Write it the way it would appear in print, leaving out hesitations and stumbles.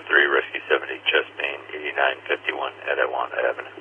3, Rescue 70, chest pain, 8951 Etiwanda Avenue.